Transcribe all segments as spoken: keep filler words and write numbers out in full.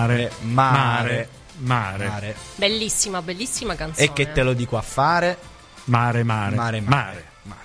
Mare, mare, mare, mare. Bellissima, bellissima canzone. E che te lo dico a fare? Mare, mare, mare, mare, mare. mare.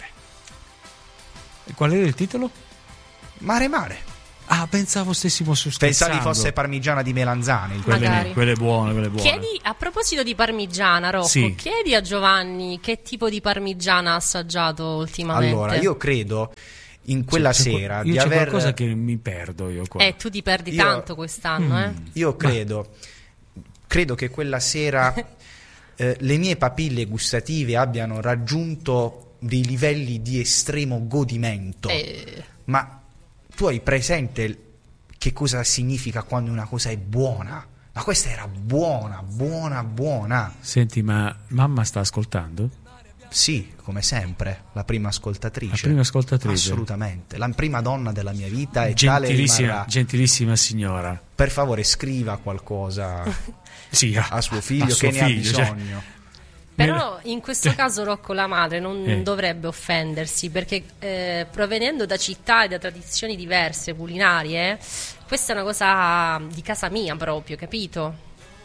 E qual era il titolo? Mare, mare. Ah, pensavo stessimo su Pensavi fosse parmigiana di melanzane. Magari. Quelle buone, quelle buone. Chiedi, a proposito di parmigiana, Rocco, sì. chiedi a Giovanni che tipo di parmigiana ha assaggiato ultimamente. Allora, io credo in quella c'è, c'è, sera io di c'è aver... qualcosa che mi perdo io qua. Eh, tu ti perdi io... tanto quest'anno, mm. eh. Io credo, credo che quella sera eh, le mie papille gustative abbiano raggiunto dei livelli di estremo godimento. Eh. Ma tu hai presente che cosa significa quando una cosa è buona? Ma questa era buona, buona, buona. Senti, ma mamma sta ascoltando? Sì, come sempre, la prima ascoltatrice. La prima ascoltatrice. Assolutamente, la prima donna della mia vita e tale gentilissima, gentilissima signora. Per favore, scriva qualcosa sì, a, a suo figlio a suo che figlio, ne ha bisogno. Cioè... Però in questo caso Rocco, la madre non eh. dovrebbe offendersi, perché eh, provenendo da città e da tradizioni diverse culinarie, questa è una cosa di casa mia proprio, capito?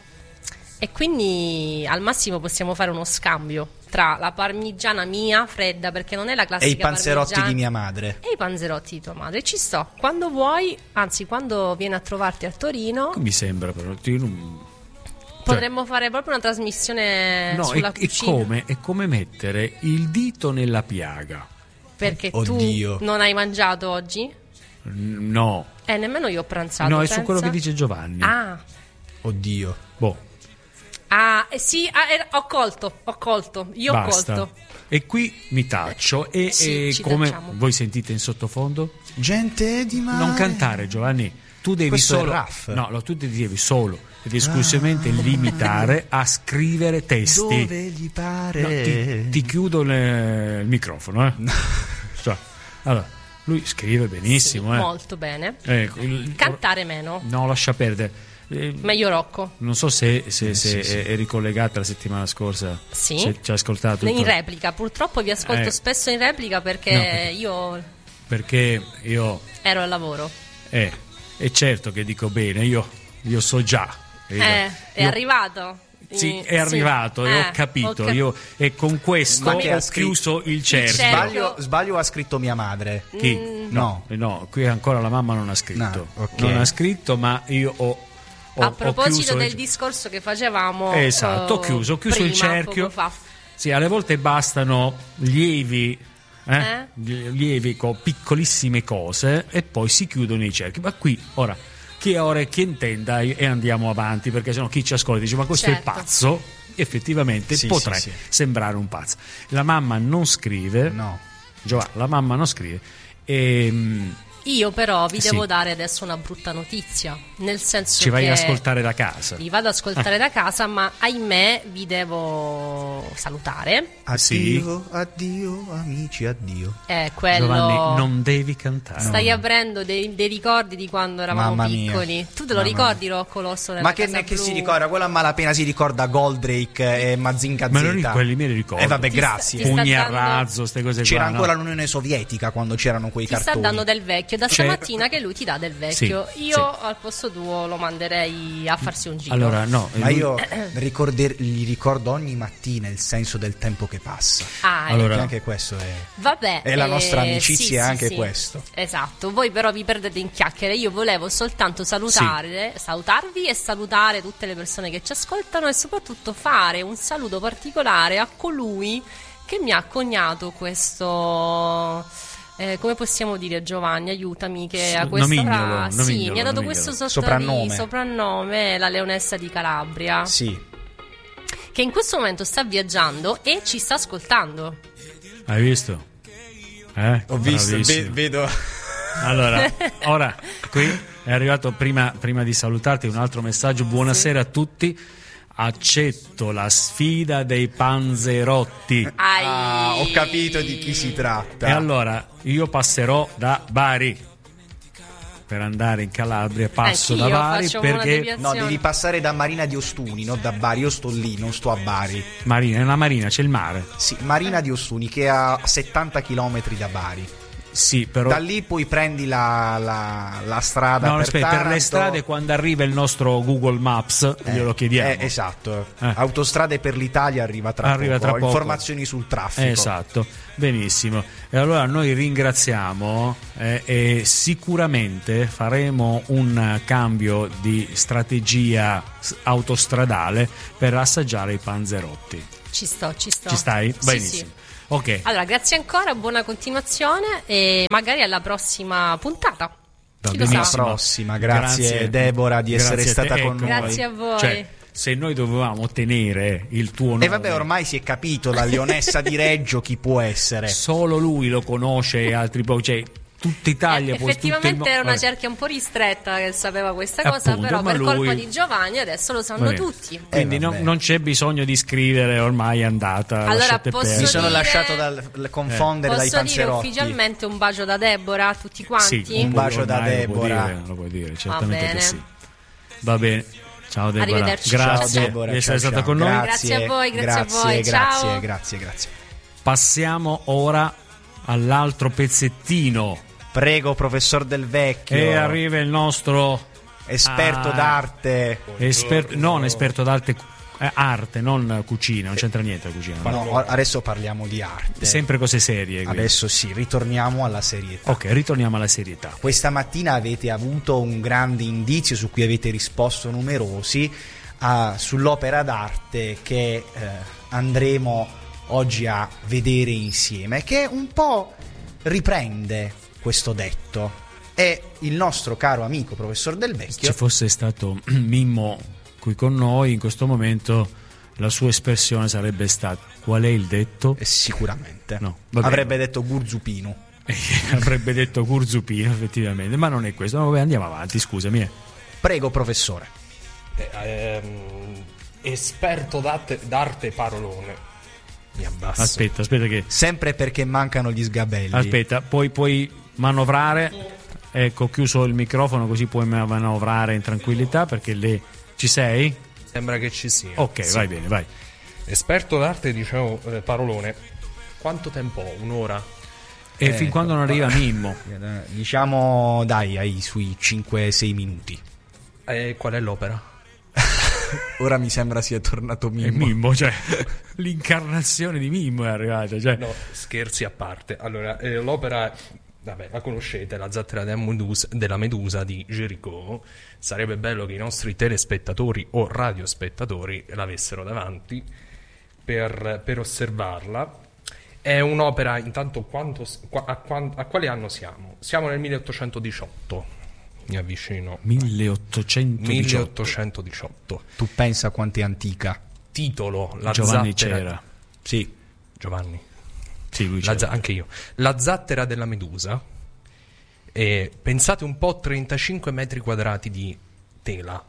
E quindi al massimo possiamo fare uno scambio tra la parmigiana mia fredda, perché non è la classica e i panzerotti parmigiana, di mia madre, e i panzerotti di tua madre. Ci sto, quando vuoi, anzi quando vieni a trovarti a Torino. Mi sembra però io non... Potremmo fare proprio una trasmissione no, sulla è, cucina. È come, è come mettere il dito nella piaga. Perché Oddio. tu non hai mangiato oggi? No. Eh, nemmeno io ho pranzato. No, è pensa. su quello che dice Giovanni. Ah. Oddio. Boh. Ah, eh, sì, ah, eh, ho colto, ho colto. Io Basta. ho colto. E qui mi taccio e, Sì, e ci come tacciamo. voi sentite in sottofondo? Gente di mare. Non cantare, Giovanni. Tu devi Questo solo è Raff. No, no, tu ti devi solo ed esclusivamente ah. limitare a scrivere testi. Dove gli pare. No, ti, ti chiudo le, il microfono, eh. Cioè, allora, lui scrive benissimo, Sì, eh. molto bene. Ecco, il, Cantare meno. No, lascia perdere. Eh, Meglio Rocco. Non so se, se, Eh, se sì, sì. è, è ricollegata la settimana scorsa. Sì. Se ci ha ascoltato. In tutto. replica, purtroppo vi ascolto Eh. spesso in replica perché No. io Perché io ero al lavoro. Eh, è certo che dico bene, io, io so già. Eh, è io, arrivato. Sì, Eh, è arrivato sì. e Eh, ho capito. ho cap- io, e con questo Ma che ho ha scritto- chiuso il cerchio. cerchio. Sbaglio, sbaglio ha scritto mia madre. Chi? Mm. No. Eh, no, qui ancora la mamma non ha scritto. No, ok. Non ha scritto, ma io ho. ho A ho proposito chiuso del il... discorso che facevamo, Esatto, ho eh, chiuso, ho chiuso prima, il cerchio. poco fa. Sì, alle volte bastano lievi. Eh? Eh? Lievi, co- piccolissime cose e poi si chiudono i cerchi. Ma qui ora chi ora è chi intenda e andiamo avanti, perché sennò chi ci ascolta dice ma questo Certo. è pazzo. Effettivamente Sì, potrei sì, sì. sembrare un pazzo. La mamma non scrive, No. Giovanni, la mamma non scrive e Io però vi Sì. devo dare adesso una brutta notizia, nel senso ci vai che ad ascoltare da casa. vi vado ad ascoltare da casa, ma ahimè vi devo salutare. Addio, Sì. addio, amici, addio. È quello. Giovanni, non devi cantare. Stai No. aprendo dei, dei ricordi di quando eravamo Mamma mia. piccoli. Tu te lo Mamma ricordi, Rocco L'Osso nella Ma che, Casa ne- che Blu? si ricorda? Quella a malapena si ricorda Goldrake e Mazinga Z. Ma non quelli me li ricordo. Eh vabbè, Ti sta- grazie. ti sta Pugni a dando- razzo, ste cose C'era qua. ancora no? l'Unione Sovietica quando c'erano quei Ti sta cartoni. dando del vecchio, da C'è- stamattina che lui ti dà del vecchio. Sì, Io sì. al posto tuo lo manderei a farsi un giro. Allora, no, Ma lui- io ricorder- gli ricordo ogni mattina il senso del tempo che passa. Ah, ecco. Allora- Perché anche questo è... Vabbè, E la nostra eh, amicizia sì, è sì, anche sì. questo. Esatto, voi però vi perdete in chiacchiere. Io volevo soltanto salutare, salutarvi e salutare tutte le persone che ci ascoltano e soprattutto fare un saluto particolare a colui che mi ha coniato questo... Eh, come possiamo dire, Giovanni, aiutami, che a questa Nomignolo, fra- sì, nomignolo, mi ha dato nomignolo. questo sotto- Soprannome. soprannome, la Leonessa di Calabria, Sì. che in questo momento sta viaggiando e ci sta ascoltando. Hai visto? Eh? Ho visto, Bravissimo. ve- vedo... Allora, ora qui è arrivato prima, prima di salutarti un altro messaggio. Buonasera a tutti. Accetto la sfida dei panzerotti. Ai. Ah, ho capito di chi si tratta. E allora io passerò da Bari per andare in Calabria. Passo da Anch'io Bari faccio una perché deviazione. No, devi passare da Marina di Ostuni, non da Bari. Io sto lì, non sto a Bari. Marina, è una marina, c'è il mare. Sì, Marina di Ostuni che è a settanta chilometri da Bari. Sì, però da lì poi prendi la, la, la strada no, per aspetta, Taranto. per le strade quando arriva il nostro Google Maps Eh, glielo chiediamo. eh, esatto. Eh. Autostrade per l'Italia arriva tra Arriva poco. tra poco. Informazioni sul traffico. Esatto, benissimo. E allora noi ringraziamo eh, e sicuramente faremo un cambio di strategia s- autostradale per assaggiare i panzerotti. Ci sto, ci sto. Ci stai? Sì, Benissimo. sì. Ok. Allora, grazie ancora, buona continuazione e magari alla prossima puntata. Va Chi lo benissimo. sa? Alla prossima, grazie, Deborah di essere Grazie a te. stata con Ecco, noi. Grazie a voi. Cioè, se noi dovevamo tenere il tuo nome, E vabbè, ormai si è capito la Leonessa di Reggio chi può essere. solo lui lo conosce e altri pochi, cioè tutta Italia, Eh, poi tutto il effettivamente mo- era una vabbè. cerchia un po' ristretta che sapeva questa cosa, Appunto, però ma per lui- colpa di Giovanni adesso lo sanno Vabbè. tutti. Quindi Eh, non, vabbè. non c'è bisogno di scrivere, ormai è andata. Allora, lasciate posso perdere. Mi sono dire- lasciato dal, l- confondere dai Posso dire panzerotti. ufficialmente un bacio da Deborah a tutti quanti? Sì, Un bacio da ormai lo puoi Deborah. dire, lo puoi dire, certamente bene. che sì. Va bene. Ciao Deborah. Arrivederci. Grazie Ciao, Deborah, di essere ciao, stata ciao. con noi. Grazie a voi, grazie a voi, grazie, ciao. grazie, grazie. Passiamo ora all'altro pezzettino. Prego, professor Del Vecchio. E arriva il nostro esperto Ah, d'arte. esperto, non esperto d'arte, eh, arte, non cucina, non c'entra niente la cucina. no? No, adesso parliamo di arte. Sempre cose serie. quindi. Adesso sì, ritorniamo alla serietà. Ok, ritorniamo alla serietà. Questa mattina avete avuto un grande indizio su cui avete risposto numerosi ah, sull'opera d'arte che eh, andremo oggi a vedere insieme, che un po' riprende questo detto. È il nostro caro amico professor Del Se Vecchio. ci fosse stato Mimmo qui con noi in questo momento, la sua espressione sarebbe stata: qual è il detto? Eh, sicuramente No, vabbè. avrebbe detto Gurzupino. Avrebbe detto Gurzupino, effettivamente, ma non è questo. No, vabbè, andiamo avanti, scusami. eh. Prego professore. Eh, ehm, esperto d'arte, d'arte parolone. Mi abbasso. Aspetta, aspetta che Sempre perché mancano gli sgabelli. aspetta, poi puoi manovrare. Ecco, chiuso il microfono così puoi manovrare in tranquillità, perché lei ci sei? Sembra che ci sia. Ok, Sì. vai bene, vai. Esperto d'arte, dicevo, eh, parolone. Quanto tempo ho? Un'ora? E Eh, fin quando non arriva Mimmo? Eh, Diciamo, dai, ai sui cinque sei minuti. E qual è l'opera? Ora mi sembra sia tornato È Mimmo. Mimmo, cioè l'incarnazione di Mimmo è arrivata, cioè. No, scherzi a parte. Allora, eh, l'opera, vabbè, la conoscete, La zattera della Medusa, della Medusa di Géricault. Sarebbe bello che i nostri telespettatori o radiospettatori l'avessero davanti per, per osservarla. È un'opera, intanto, quanto, qua- a, quan- a quale anno siamo? Siamo nel milleottocentodiciotto. Mi avvicino. milleottocentodiciotto. milleottocentodiciotto. Tu pensa quanto è antica. Titolo: La Giovanni zattera. c'era. Sì. Giovanni. Sì, lui La c'era. za- anche io. La zattera della Medusa. E pensate un po', trentacinque metri quadrati di tela.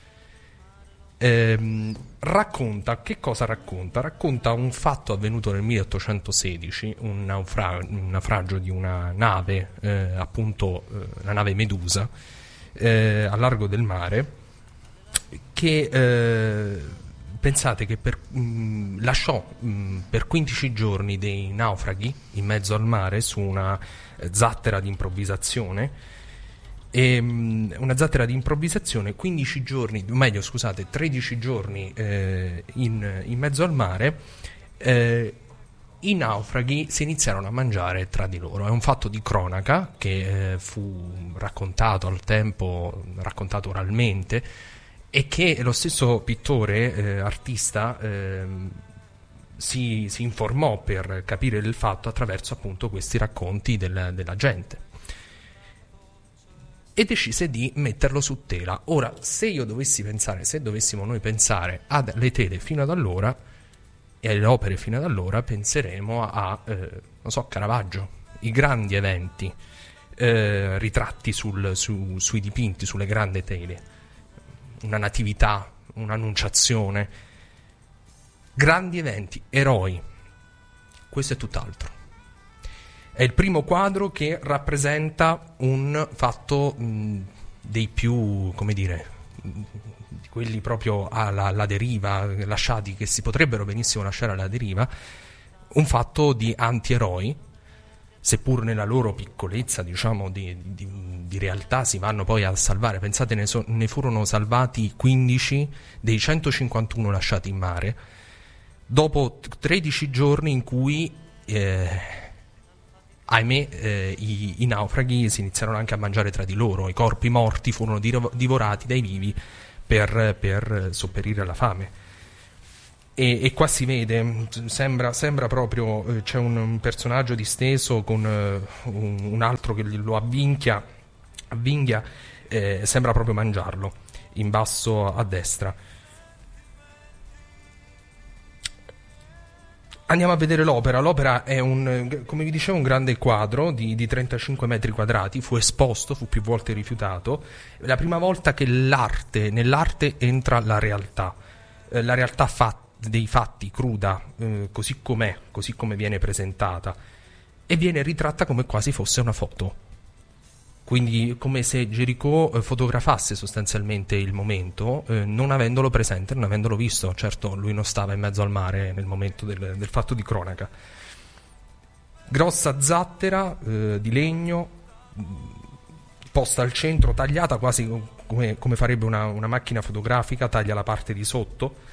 Ehm, racconta, che cosa racconta? Racconta un fatto avvenuto nel milleottocentosedici, un, naufra- un naufragio di una nave, eh, appunto eh, la nave Medusa, eh, a largo del mare, che eh, pensate che per, mh, lasciò mh, per quindici giorni dei naufraghi in mezzo al mare su una eh, zattera di improvvisazione. E, mh, una zattera di improvvisazione, quindici giorni, o meglio scusate, tredici giorni eh, in, in mezzo al mare. eh, I naufraghi si iniziarono a mangiare tra di loro. È un fatto di cronaca che eh, fu raccontato al tempo, raccontato oralmente, e che lo stesso pittore, eh, artista, eh, si, si informò per capire il fatto attraverso appunto questi racconti del- della gente. E decise di metterlo su tela. Ora, se io dovessi pensare, se dovessimo noi pensare alle tele fino ad allora e alle opere fino ad allora, penseremo a, eh, non so, Caravaggio, i grandi eventi, eh, ritratti sul- su- sui dipinti, sulle grandi tele, una natività, un'annunciazione, grandi eventi, eroi. Questo è tutt'altro. È il primo quadro che rappresenta un fatto mh, dei più, come dire, mh, di quelli proprio alla, alla deriva, lasciati, che si potrebbero benissimo lasciare alla deriva, un fatto di antieroi, seppur nella loro piccolezza, diciamo, di, di, di realtà, si vanno poi a salvare. Pensate, ne, so, ne furono salvati quindici dei centocinquantuno lasciati in mare, dopo tredici giorni in cui, eh, ahimè, eh, i, i naufraghi si iniziarono anche a mangiare tra di loro. I corpi morti furono divorati dai vivi per, per sopperire alla fame. E, e qua si vede, sembra, sembra proprio, eh, c'è un, un personaggio disteso con eh, un, un altro che lo avvinchia, avvinghia, eh, sembra proprio mangiarlo, in basso a destra. Andiamo a vedere l'opera. L'opera è un, come vi dicevo, un grande quadro di, di trentacinque metri quadrati, fu esposto, fu più volte rifiutato. È la prima volta che l'arte, nell'arte entra la realtà, eh, la realtà fatta dei fatti, cruda, eh, così com'è, così come viene presentata, e viene ritratta come quasi fosse una foto. Quindi come se Géricault eh, fotografasse sostanzialmente il momento, eh, non avendolo presente, non avendolo visto. Certo, lui non stava in mezzo al mare nel momento del, del fatto di cronaca. Grossa zattera eh, di legno, posta al centro, tagliata quasi come, come farebbe una, una macchina fotografica, taglia la parte di sotto.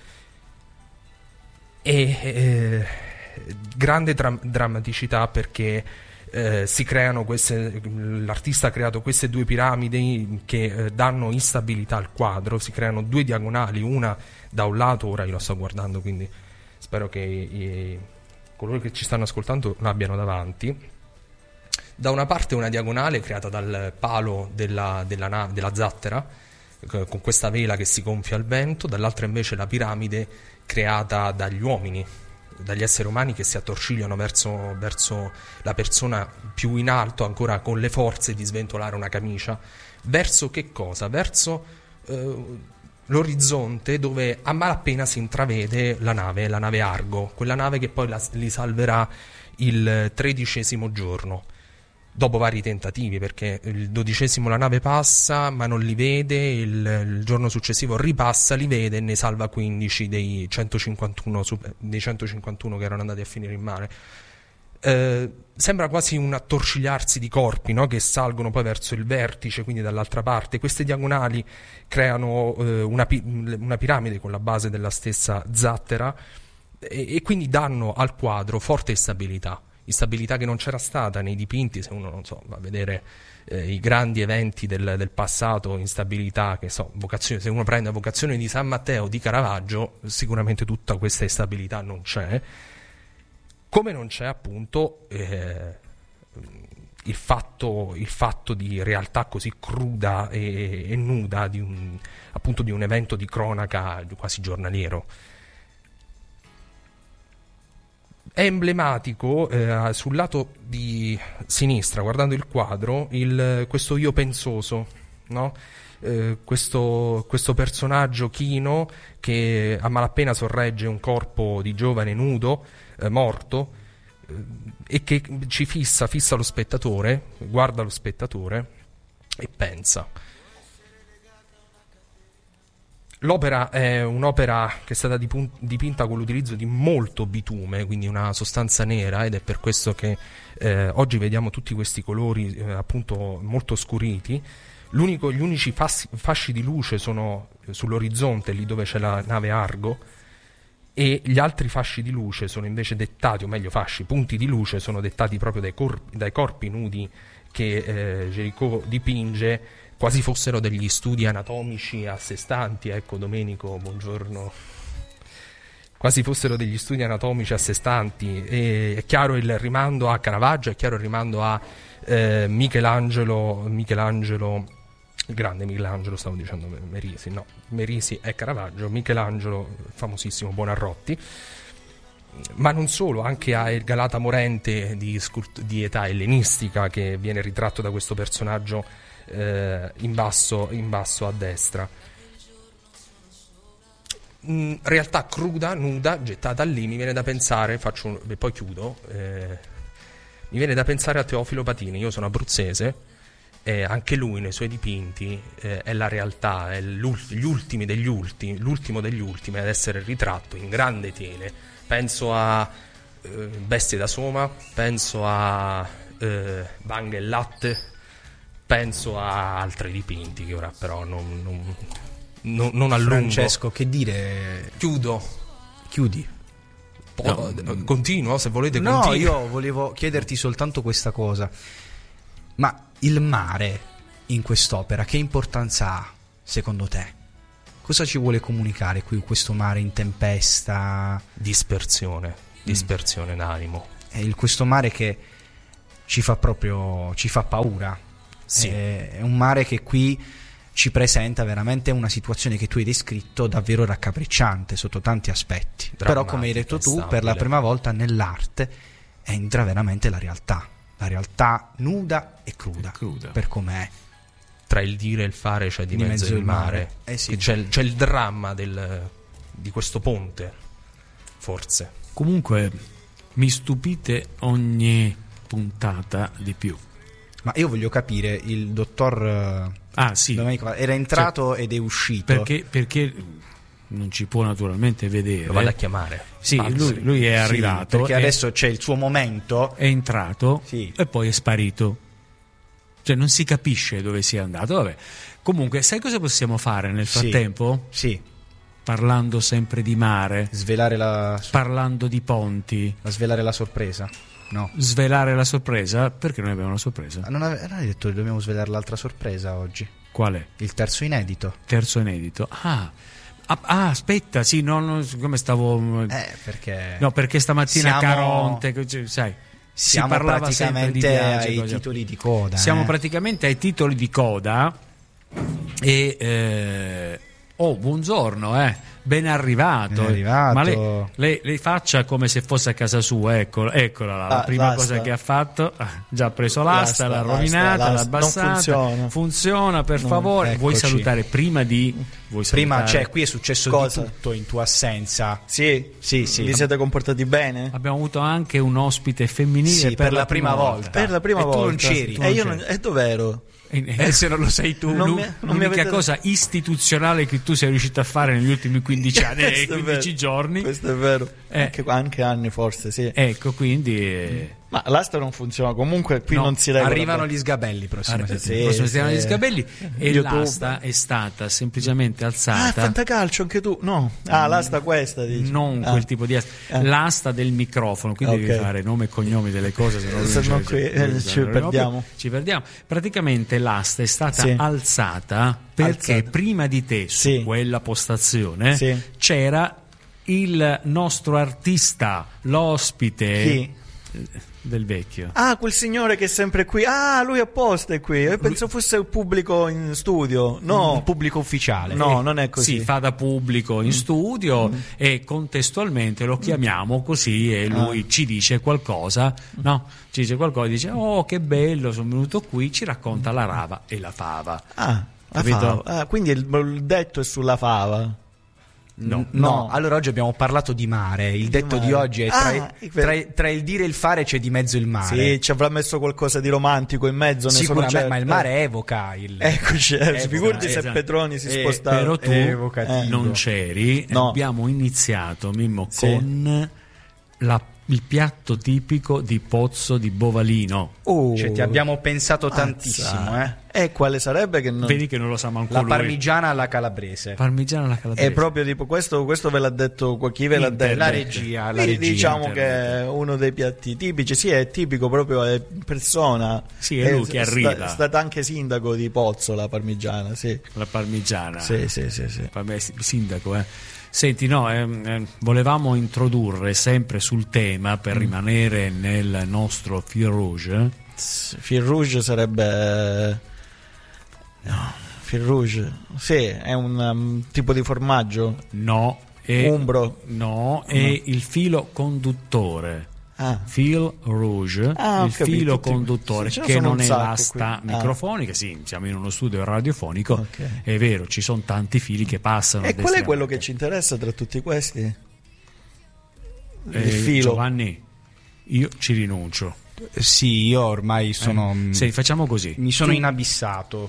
E eh, grande dra- drammaticità, perché eh, si creano queste, l'artista ha creato queste due piramidi che eh, danno instabilità al quadro. Si creano due diagonali, una da un lato, ora io lo sto guardando, quindi spero che i, coloro che ci stanno ascoltando l'abbiano davanti. Da una parte una diagonale creata dal palo della, della, nave, della zattera, con questa vela che si gonfia al vento, dall'altra invece la piramide creata dagli uomini, dagli esseri umani che si attorcigliano verso, verso la persona più in alto, ancora con le forze di sventolare una camicia. Verso che cosa? Verso eh, l'orizzonte, dove a malapena si intravede la nave, la nave Argo, quella nave che poi la, li salverà il tredicesimo giorno. Dopo vari tentativi, perché il dodicesimo la nave passa ma non li vede, il, il giorno successivo ripassa, li vede e ne salva quindici dei centocinquantuno, dei centocinquantuno che erano andati a finire in mare. Eh, sembra quasi un attorcigliarsi di corpi, no? Che salgono poi verso il vertice, quindi dall'altra parte. Queste diagonali creano eh, una, pi- una piramide con la base della stessa zattera, e, e quindi danno al quadro forte stabilità. Instabilità che non c'era stata nei dipinti. Se uno, non so, va a vedere eh, i grandi eventi del, del passato, instabilità, che so, vocazione, se uno prende Vocazione di San Matteo di Caravaggio, sicuramente tutta questa instabilità non c'è, come non c'è appunto eh, il fatto, il fatto di realtà così cruda e, e nuda di un, appunto di un evento di cronaca quasi giornaliero. È emblematico eh, sul lato di sinistra, guardando il quadro, il, questo io pensoso, no? Eh, questo, questo personaggio chino che a malapena sorregge un corpo di giovane nudo, eh, morto, eh, e che ci fissa, fissa lo spettatore, guarda lo spettatore e pensa. L'opera è un'opera che è stata dipinta con l'utilizzo di molto bitume, quindi una sostanza nera, ed è per questo che eh, oggi vediamo tutti questi colori eh, appunto molto scuriti. L'unico, gli unici fasci, fasci di luce sono sull'orizzonte, lì dove c'è la nave Argo, e gli altri fasci di luce sono invece dettati, o meglio fasci, punti di luce sono dettati proprio dai corpi, dai corpi nudi che eh, Géricault dipinge, quasi fossero degli studi anatomici a sé stanti. Ecco, Domenico, buongiorno. Quasi fossero degli studi anatomici a sé stanti. E è chiaro il rimando a Caravaggio, è chiaro il rimando a eh, Michelangelo, Michelangelo, il grande Michelangelo, stavo dicendo Merisi, no, Merisi è Caravaggio, Michelangelo, famosissimo Buonarroti. Ma non solo, anche a Il Galata morente di, scult- di età ellenistica, che viene ritratto da questo personaggio eh, in, basso, in basso a destra. Mm, realtà cruda, nuda, gettata lì. Mi viene da pensare, faccio un, e poi chiudo, eh, mi viene da pensare a Teofilo Patini. Io sono abruzzese e anche lui nei suoi dipinti eh, è la realtà, è gli ultimi degli ultimi, l'ultimo degli ultimi ad essere ritratto in grande tele. Penso a eh, Bestie da Soma, penso a eh, Bang e Latte, penso a altri dipinti che ora però non, non, non, non allungo. Francesco, che dire? Chiudo. Chiudi. Po- no, continuo se volete. No, continuo. io volevo chiederti soltanto questa cosa. Ma il mare in quest'opera che importanza ha secondo te? Cosa ci vuole comunicare qui questo mare in tempesta? Dispersione, dispersione mm. d'animo. È il, questo mare che ci fa proprio ci fa paura. Sì. È, è un mare che qui ci presenta veramente una situazione che tu hai descritto davvero raccapricciante sotto tanti aspetti. Drammatica, però come hai detto tu, per la prima volta nell'arte entra veramente la realtà, la realtà nuda e cruda, e cruda. Per com'è. Tra il dire e il fare c'è di, di mezzo, mezzo il mare, mare. Eh sì. c'è, c'è il dramma del, di questo ponte, forse. Comunque mi stupite ogni puntata di più. Ma io voglio capire, il dottor ah, sì. Domenico era entrato cioè, ed è uscito. Perché, perché non ci può naturalmente vedere. Lo vado a chiamare. Sì, lui, lui è arrivato. Sì, perché è, adesso c'è il suo momento. È entrato sì. e poi è sparito. Cioè non si capisce dove sia andato. Vabbè. Comunque, sai cosa possiamo fare nel frattempo? Sì. sì. Parlando sempre di mare. Svelare la... Parlando di ponti. La svelare la sorpresa. No. Svelare la sorpresa? Perché noi abbiamo una sorpresa? Non, ave- non hai detto che dobbiamo svelare l'altra sorpresa oggi? Qual è? Il terzo inedito. Terzo inedito. Ah, ah, ah aspetta, sì, no, no, come stavo... Eh, perché... No, perché stamattina siamo... Caronte, sai... Siamo si parlava praticamente sempre di viaggi, ai cose. titoli di coda. Siamo eh. praticamente ai titoli di coda e... Eh, oh, buongiorno, eh. Ben arrivato. Ben arrivato. Ma lei, lei, lei faccia come se fosse a casa sua, eccola, eccola la, la ah, prima l'asta. cosa che ha fatto, ah, già ha preso l'asta, L'asta, l'ha rovinata, l'asta, l'ha abbassata. non funziona. Funziona, per No, favore. Vuoi eccoci. salutare prima di vuoi Prima, salutare? cioè, qui è successo Cosa? di tutto in tua assenza. Sì, Sì, sì. vi siete comportati bene? Abbiamo avuto anche un ospite femminile Sì, per, la prima volta. Per la prima E tu volta. non c'eri. Tu E non io c'eri. non... E dov'ero? E, e se non lo sei tu, Non l'u- mi- non mi l'unica avete- cosa istituzionale che tu sei riuscito a fare negli ultimi quindici anni e Questo è quindici vero. giorni. Questo è vero. Eh. Anche, anche anni forse, sì. Ecco, quindi eh, Ma l'asta non funziona, comunque qui No, non si regola. Arrivano bene. gli sgabelli prossima arri- settimana. sì, prossima settimana sì. gli sgabelli e YouTube. l'asta è stata semplicemente Ah, alzata. fantacalcio anche tu? No. Ah, l'asta questa, dici. Non Ah. quel tipo di asta, Ah. l'asta del microfono, quindi Ok. devi fare nome e cognomi delle cose, se no, Se non no qui, eh, ci perdiamo. Ci perdiamo. Praticamente l'asta è stata Sì. alzata perché Alzata. prima di te su Sì. quella postazione Sì. c'era il nostro artista, l'ospite Chi? del vecchio. Ah, quel signore che è sempre qui. Ah, lui apposta è qui. Io penso fosse il pubblico in studio. Il No, pubblico ufficiale. no, non è così. Si fa da pubblico in studio e contestualmente lo chiamiamo così e lui ci dice qualcosa, no? Ci dice qualcosa, dice "Oh, che bello, sono venuto qui", ci racconta la rava e la fava. Ah, la Capito? fava. Ah, quindi il, il detto è sulla fava. No. No, No. allora oggi abbiamo parlato di mare. Il detto mare. di oggi è tra, Ah, tra, tra il dire e il fare c'è di mezzo il mare. Sì, ci avrà messo qualcosa di romantico in mezzo. Ne sono Sicuramente, certo. ma il mare evoca il. Eccoci, eh, Evoca, figurati se esatto. Petroni si Eh, spostava. Però tu è evocativo. non c'eri, No. abbiamo iniziato, Mimmo, Sì. con la- il piatto tipico di Pozzo di Bovalino. Oh, Cioè, ti abbiamo pensato mazza. tantissimo, eh. E quale sarebbe che non... Vedi che non lo sa manco La lui. parmigiana alla calabrese. Parmigiana alla calabrese. È proprio tipo questo, questo ve l'ha detto chi ve l'ha Internet. detto? La regia, la Sì, regia, diciamo internet. che è uno dei piatti tipici. Sì, è tipico proprio, è persona. Sì, è lui che sta- arriva. È stata anche sindaco di Pozzo la parmigiana, sì. La parmigiana. Sì, sì, sì, sì. Vabbè, sindaco, eh. Senti, no, ehm, ehm, volevamo introdurre sempre sul tema per Mm. rimanere nel nostro fil rouge. Fil rouge sarebbe... No, fil rouge. Sì, è un um, tipo di formaggio. No, è, Umbro. no, è il filo conduttore. Ah, Fil rouge, Ah, ho il capito, filo tutti- conduttore, sì, ce ne che sono non un è sacco l'asta qui. Ah. microfonica. Sì, siamo in uno studio radiofonico. Ok. È vero, ci sono tanti fili che passano. a e qual destra è e a quello che manca. ci interessa tra tutti questi? Il Eh, filo. Giovanni, io ci rinuncio. Sì, io ormai sono. Sì, facciamo così. Mi sono Tu- inabissato.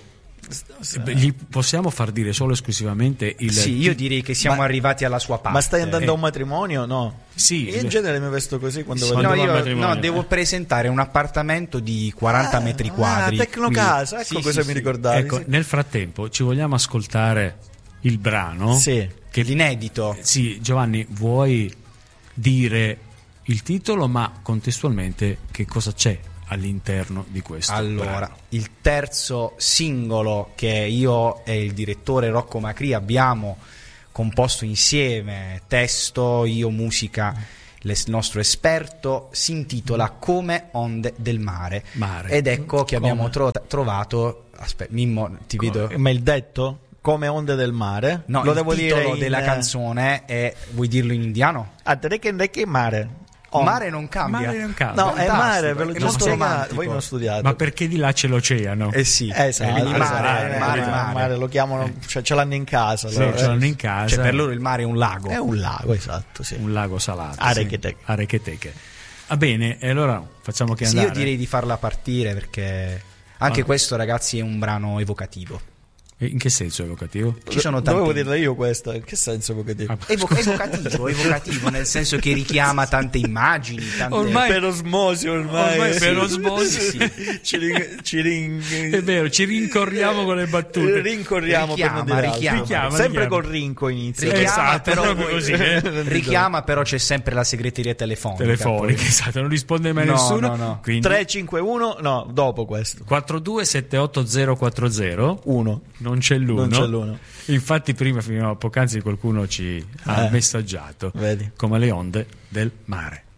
Gli possiamo far dire solo esclusivamente il... Sì, io direi che siamo Ma- arrivati alla sua parte. Ma stai andando Eh. a un matrimonio? No. Sì, Io in genere mi vesto così quando Sì, vado No, Quando va al io matrimonio. no, devo presentare un appartamento di quaranta Ah, metri quadri. Ah, Tecnocasa, quindi- ecco sì, cosa sì, mi sì. ricordavi. ecco, sì. nel frattempo ci vogliamo ascoltare il brano? Sì. Che L'inedito. Sì, Giovanni, vuoi dire il titolo, ma contestualmente che cosa c'è all'interno di questo Allora, brano? il terzo singolo che io e il direttore Rocco Macri abbiamo composto insieme, testo, io musica, il nostro esperto, si intitola Come onde del mare. Mare. Ed ecco che Come? abbiamo tro- trovato. Aspetta, Mimmo, ti vedo. Ma il detto? Come onde del mare? No, Lo il devo titolo dire in... della canzone è. Vuoi dirlo in indiano? Ah, te che che mare? On- Mare non cambia. Mare non cambia. No, è Fantastico, mare, ve l'ho è già molto spiegato. romantico. Voi non studiate. Ma perché di là c'è l'oceano? Eh sì, Esatto, E quindi esatto, mare, eh, mare, eh, mare. mare, lo chiamano, cioè, ce l'hanno in casa. Sì, loro, ce eh. l'hanno in casa. Cioè, per loro il mare è un lago. È un lago, esatto, sì. un lago salato. Arecheteche. Sì. Arecheteche. Va bene, e allora facciamo che Sì, andare. io direi di farla partire perché anche Ah. questo, ragazzi, è un brano evocativo. In che senso evocativo? Ci sono Dovevo tanti. dirla io questa, in che senso evocativo? Ah, Evo- evocativo, evocativo, nel senso che richiama tante immagini, tante... Ormai- per osmosi ormai, Ormai per Sì. osmosi, sì. ci, rin- ci rin- È vero, ci rincorriamo con le battute. rincorriamo Richiama, per non dire altro. richiama. Richiama, sempre richiama. col rinco inizia. Richiama, Esatto, però proprio poi- così, eh. richiama, però c'è sempre la segreteria telefonica. Telefonica, poi. esatto, non risponde mai No, nessuno. no, no. Quindi tre cinque uno, no, dopo questo. quattro due sette otto zero quattro zero. Uno. Non c'è l'uno. Non c'è l'uno. Infatti prima, fino a poc'anzi, qualcuno ci ha Eh. messaggiato Vedi. come le onde del mare.